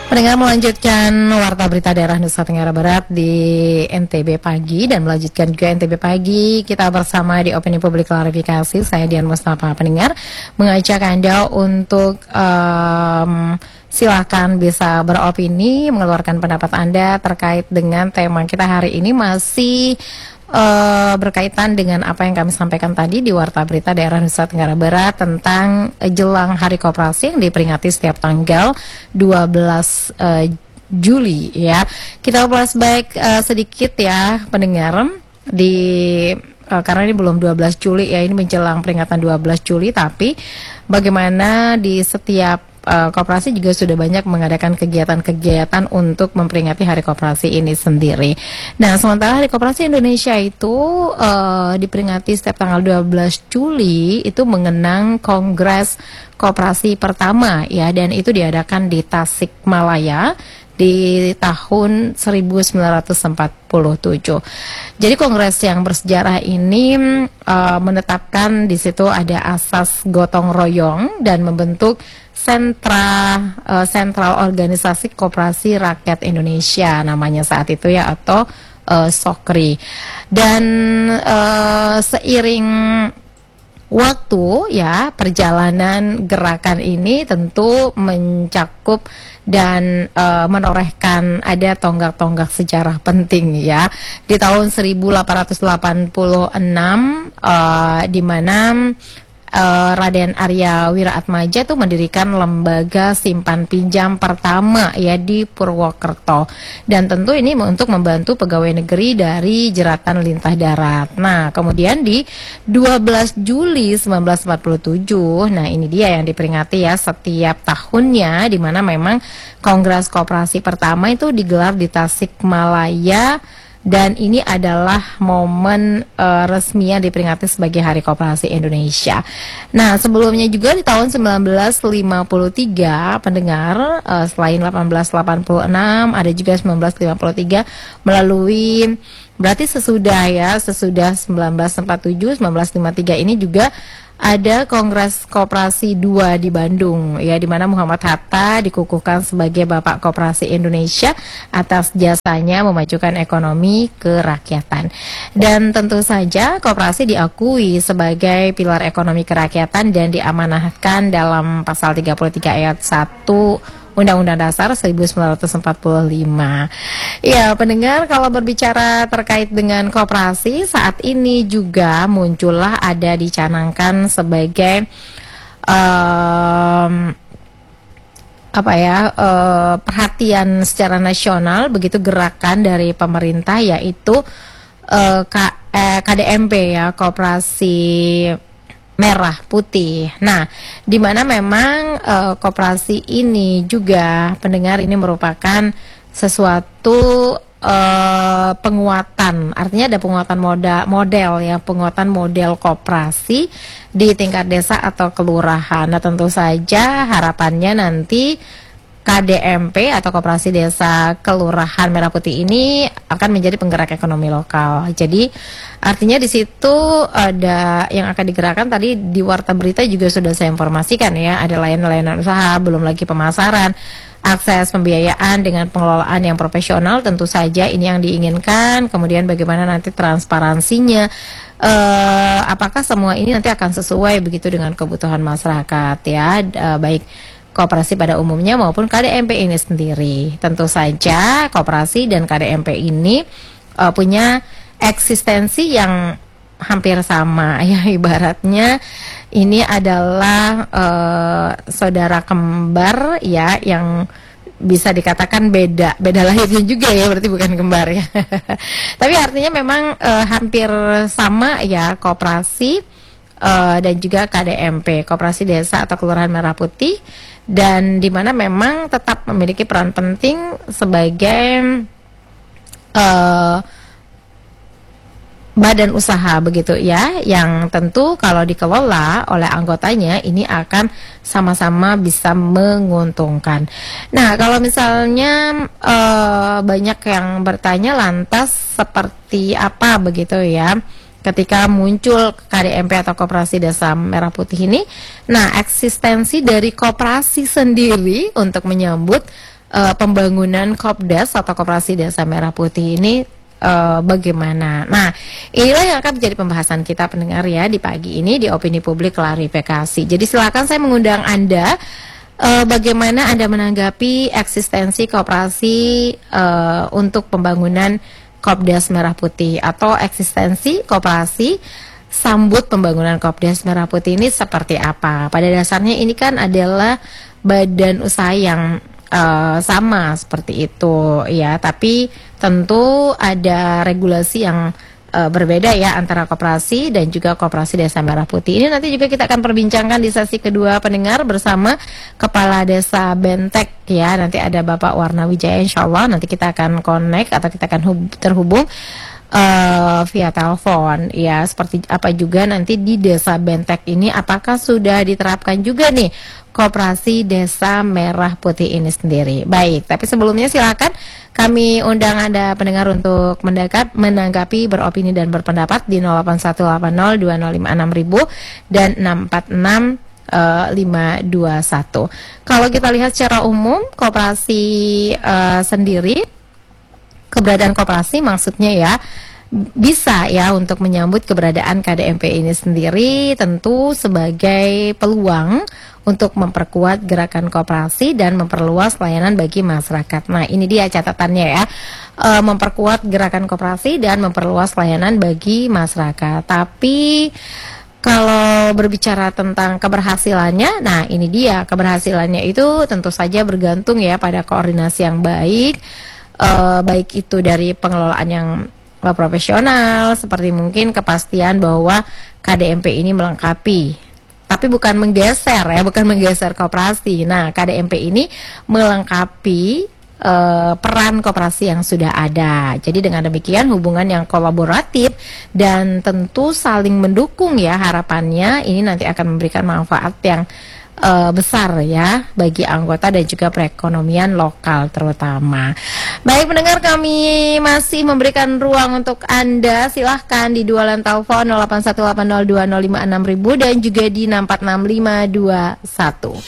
Pendengar melanjutkan Warta Berita Daerah Nusa Tenggara Barat di NTB Pagi dan melanjutkan juga NTB Pagi. Kita bersama di Opini Publik Klarifikasi. Saya Dian Mustafa. Pendengar mengajak Anda untuk silakan bisa beropini, mengeluarkan pendapat Anda terkait dengan tema kita hari ini masih berkaitan dengan apa yang kami sampaikan tadi di Warta Berita Daerah Nusa Tenggara Barat tentang jelang Hari Koperasi yang diperingati setiap tanggal 12 Juli ya. Kita bahas baik sedikit ya pendengar di karena ini belum 12 Juli ya, ini menjelang peringatan 12 Juli, tapi bagaimana di setiap koperasi juga sudah banyak mengadakan kegiatan-kegiatan untuk memperingati Hari Koperasi ini sendiri. Nah, sementara Hari Koperasi Indonesia itu diperingati setiap tanggal 12 Juli itu mengenang Kongres Koperasi pertama ya, dan itu diadakan di Tasikmalaya di tahun 1947. Jadi kongres yang bersejarah ini menetapkan di situ ada asas gotong royong dan membentuk sentral organisasi koperasi rakyat Indonesia namanya saat itu ya, atau SOKRI. Dan seiring waktu ya, perjalanan gerakan ini tentu mencakup dan menorehkan ada tonggak-tonggak sejarah penting ya. Di tahun 1886 di mana Raden Arya Wiraatmaja itu mendirikan lembaga simpan pinjam pertama ya di Purwokerto, dan tentu ini untuk membantu pegawai negeri dari jeratan lintah darat. Nah, kemudian di 12 Juli 1947, nah ini dia yang diperingati ya setiap tahunnya, di mana memang Kongres Koperasi pertama itu digelar di Tasikmalaya. Dan ini adalah momen resminya diperingati sebagai Hari Koperasi Indonesia. Nah, sebelumnya juga di tahun 1953, pendengar, selain 1886, ada juga 1953 melalui, berarti sesudah 1947, 1953 ini juga ada Kongres Koperasi 2 di Bandung ya, di mana Muhammad Hatta dikukuhkan sebagai Bapak Koperasi Indonesia atas jasanya memajukan ekonomi kerakyatan. Dan tentu saja koperasi diakui sebagai pilar ekonomi kerakyatan dan diamanahkan dalam pasal 33 ayat 1 Undang-Undang Dasar 1945. Ya, pendengar, kalau berbicara terkait dengan koperasi, saat ini juga muncullah ada dicanangkan sebagai perhatian secara nasional begitu gerakan dari pemerintah, yaitu KDMP ya, Koperasi Merah Putih. Nah, di mana memang koperasi ini juga, pendengar, ini merupakan sesuatu penguatan, artinya ada penguatan penguatan model koperasi di tingkat desa atau kelurahan. Nah, tentu saja harapannya nanti KDMP atau Koperasi Desa Kelurahan Merah Putih ini akan menjadi penggerak ekonomi lokal. Jadi artinya di situ ada yang akan digerakkan, tadi di Warta Berita juga sudah saya informasikan ya, ada layanan usaha, belum lagi pemasaran, akses pembiayaan dengan pengelolaan yang profesional, tentu saja ini yang diinginkan. Kemudian bagaimana nanti transparansinya, apakah semua ini nanti akan sesuai begitu dengan kebutuhan masyarakat ya, baik koperasi pada umumnya maupun KDMP ini sendiri. Tentu saja koperasi dan KDMP ini punya eksistensi yang hampir sama ya, ibaratnya ini adalah saudara kembar ya, yang bisa dikatakan beda lahirnya juga ya, berarti bukan kembar ya. Tapi artinya memang hampir sama ya, koperasi dan juga KDMP, Koperasi Desa atau Kelurahan Merah Putih, dan di mana memang tetap memiliki peran penting sebagai badan usaha begitu ya, yang tentu kalau dikelola oleh anggotanya ini akan sama-sama bisa menguntungkan. Nah, kalau misalnya banyak yang bertanya, lantas seperti apa begitu ya ketika muncul KDMP atau Koperasi Desa Merah Putih ini. Nah, eksistensi dari koperasi sendiri untuk menyambut pembangunan Kopdas atau Koperasi Desa Merah Putih ini bagaimana. Nah, inilah yang akan menjadi pembahasan kita pendengar ya di pagi ini di Opini Publik Klarifikasi. Jadi silakan saya mengundang Anda, bagaimana Anda menanggapi eksistensi koperasi untuk pembangunan Kopdas Merah Putih atau eksistensi koperasi sambut pembangunan Kopdas Merah Putih ini seperti apa? Pada dasarnya ini kan adalah badan usaha yang sama seperti itu ya, tapi tentu ada regulasi yang berbeda ya antara koperasi dan juga Koperasi Desa Merah Putih. Ini nanti juga kita akan perbincangkan di sesi kedua pendengar bersama Kepala Desa Bentek ya. Nanti ada Bapak Warna Wijaya, insya Allah nanti kita akan connect atau kita akan terhubung via telepon ya, seperti apa juga nanti di Desa Bentek ini apakah sudah diterapkan juga nih Koperasi Desa Merah Putih ini sendiri. Baik, tapi sebelumnya silakan kami undang Anda pendengar untuk menanggapi, beropini dan berpendapat di 081802056.000 dan 646 521. Kalau kita lihat secara umum koperasi sendiri, keberadaan koperasi maksudnya ya bisa ya untuk menyambut keberadaan KDMP ini sendiri tentu sebagai peluang untuk memperkuat gerakan koperasi dan memperluas layanan bagi masyarakat. Nah, ini dia catatannya ya, memperkuat gerakan koperasi dan memperluas layanan bagi masyarakat. Tapi kalau berbicara tentang keberhasilannya, nah ini dia, keberhasilannya itu tentu saja bergantung ya pada koordinasi yang baik, baik itu dari pengelolaan yang profesional, seperti mungkin kepastian bahwa KDMP ini melengkapi, tapi bukan menggeser ya, bukan menggeser koperasi. Nah, KDMP ini melengkapi peran koperasi yang sudah ada. Jadi dengan demikian hubungan yang kolaboratif dan tentu saling mendukung ya, harapannya ini nanti akan memberikan manfaat yang besar ya bagi anggota dan juga perekonomian lokal terutama. Baik pendengar, kami masih memberikan ruang untuk Anda, silahkan di dua line telepon 081802056.000 dan juga di 646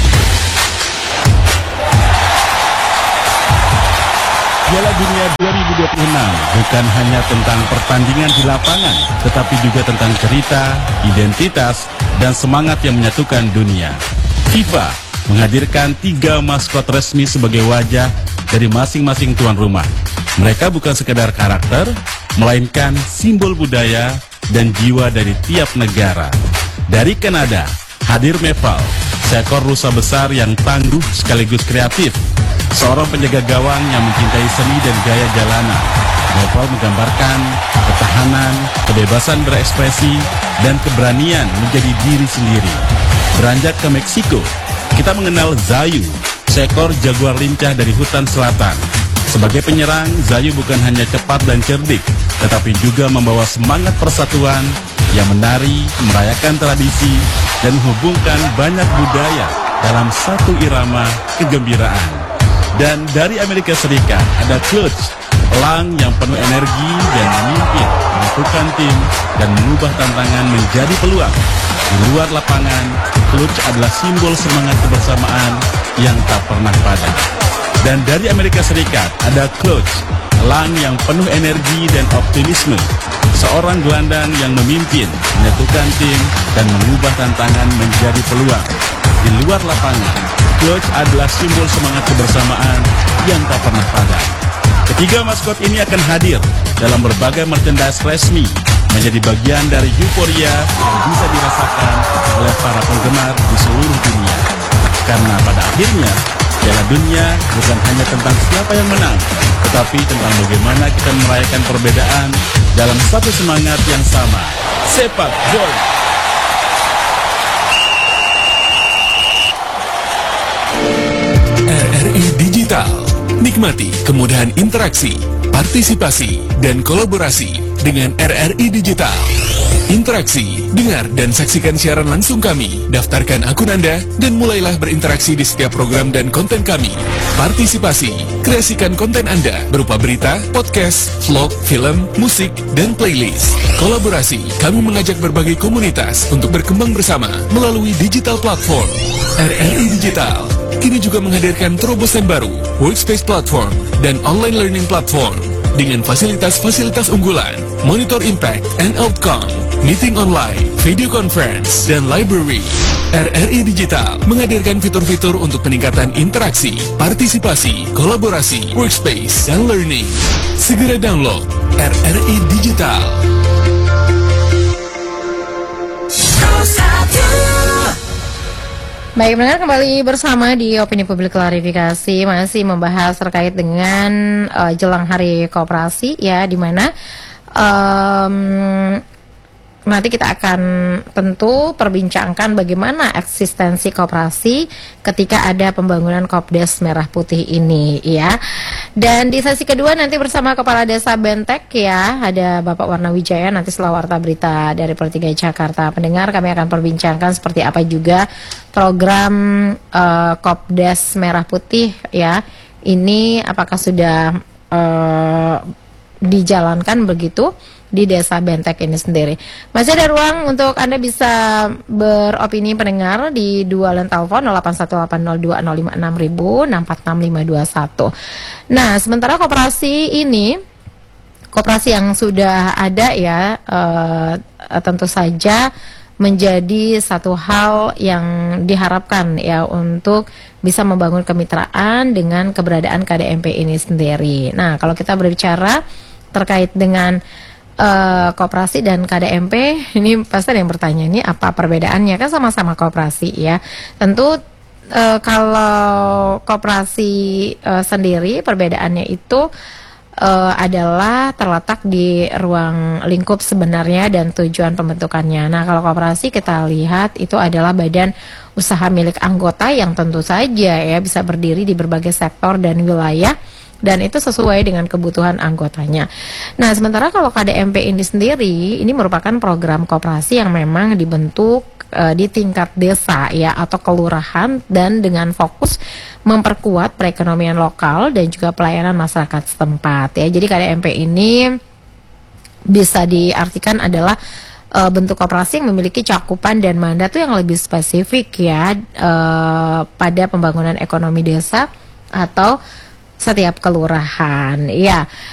521. Piala Dunia 2026 bukan hanya tentang pertandingan di lapangan, tetapi juga tentang cerita, identitas, dan semangat yang menyatukan dunia. FIFA menghadirkan 3 maskot resmi sebagai wajah dari masing-masing tuan rumah. Mereka bukan sekedar karakter, melainkan simbol budaya dan jiwa dari tiap negara. Dari Kanada, hadir Meval, seekor rusa besar yang tangguh sekaligus kreatif. Seorang penjaga gawang yang mencintai seni dan gaya jalanan. Meval menggambarkan ketahanan, kebebasan berekspresi, dan keberanian menjadi diri sendiri. Beranjak ke Meksiko, kita mengenal Zayu, seekor jaguar lincah dari hutan selatan. Sebagai penyerang, Zayu bukan hanya cepat dan cerdik, tetapi juga membawa semangat persatuan yang menari, merayakan tradisi, dan menghubungkan banyak budaya dalam satu irama kegembiraan. Dan dari Amerika Serikat ada Clutch, elang yang penuh energi dan memimpin, menyatukan tim dan mengubah tantangan menjadi peluang. Di luar lapangan, Clutch adalah simbol semangat kebersamaan yang tak pernah padam. Dan dari Amerika Serikat ada Clutch, elang yang penuh energi dan optimisme. Seorang gelandang yang memimpin, menyatukan tim dan mengubah tantangan menjadi peluang. Di luar lapangan, Clutch adalah simbol semangat kebersamaan yang tak pernah padam. Ketiga maskot ini akan hadir dalam berbagai merchandise resmi, menjadi bagian dari euforia yang bisa dirasakan oleh para penggemar di seluruh dunia. Karena pada akhirnya, Piala Dunia bukan hanya tentang siapa yang menang, tetapi tentang bagaimana kita merayakan perbedaan dalam satu semangat yang sama, sepak bola. RRI Digital. Nikmati kemudahan interaksi, partisipasi, dan kolaborasi dengan RRI Digital. Interaksi, dengar, dan saksikan siaran langsung kami. Daftarkan akun Anda dan mulailah berinteraksi di setiap program dan konten kami. Partisipasi, kreasikan konten Anda berupa berita, podcast, vlog, film, musik, dan playlist. Kolaborasi, kami mengajak berbagai komunitas untuk berkembang bersama melalui digital platform. RRI Digital, kini juga menghadirkan terobosan baru, Workspace Platform dan Online Learning Platform dengan fasilitas-fasilitas unggulan, Monitor Impact and Outcome, Meeting Online, Video Conference, dan Library. RRI Digital menghadirkan fitur-fitur untuk peningkatan interaksi, partisipasi, kolaborasi, workspace, dan learning. Segera download RRI Digital. Baik, mendengar kembali bersama di Opini Publik Klarifikasi, masih membahas terkait dengan jelang Hari Koperasi ya, di mana nanti kita akan tentu perbincangkan bagaimana eksistensi koperasi ketika ada pembangunan Kopdes Merah Putih ini ya. Dan di sesi kedua nanti bersama Kepala Desa Bentek ya, ada Bapak Warna Wijaya nanti setelah Warta Berita dari Pertiga Jakarta. Pendengar, kami akan perbincangkan seperti apa juga program Kopdes Merah Putih ya. Ini apakah sudah dijalankan begitu di Desa Bentek ini sendiri. Masih ada ruang untuk Anda bisa beropini pendengar di dua line telepon 081802056000 6465521. Nah, sementara koperasi ini, koperasi yang sudah ada ya, tentu saja menjadi satu hal yang diharapkan ya untuk bisa membangun kemitraan dengan keberadaan KDMP ini sendiri. Nah, kalau kita berbicara terkait dengan koperasi dan KDMP, ini pasti ada yang bertanya, ini apa perbedaannya? Kan sama-sama koperasi ya. Tentu kalau koperasi sendiri perbedaannya itu adalah terletak di ruang lingkup sebenarnya dan tujuan pembentukannya. Nah, kalau koperasi kita lihat itu adalah badan usaha milik anggota yang tentu saja ya bisa berdiri di berbagai sektor dan wilayah, dan itu sesuai dengan kebutuhan anggotanya. Nah, sementara kalau KDMP ini sendiri, ini merupakan program koperasi yang memang dibentuk di tingkat desa ya atau kelurahan, dan dengan fokus memperkuat perekonomian lokal dan juga pelayanan masyarakat setempat ya. Jadi KDMP ini bisa diartikan adalah bentuk koperasi yang memiliki cakupan dan mandat tuh yang lebih spesifik ya pada pembangunan ekonomi desa atau setiap kelurahan. Ya.